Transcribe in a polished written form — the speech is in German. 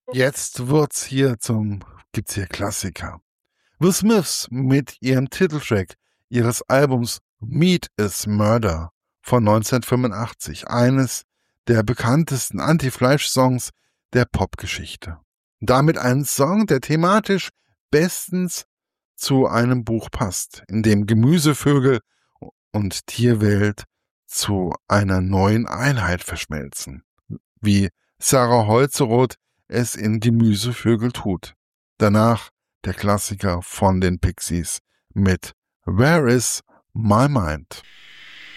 Jetzt gibt's hier Klassiker. The Smiths mit ihrem Titeltrack ihres Albums Meat is Murder von 1985, eines der bekanntesten Anti-Fleisch-Songs der Popgeschichte. Damit ein Song, der thematisch bestens zu einem Buch passt, in dem Gemüsevögel und Tierwelt zu einer neuen Einheit verschmelzen, wie Sarah Holzeroth es in Gemüsevögel tut. Danach der Klassiker von den Pixies mit Where is My Mind?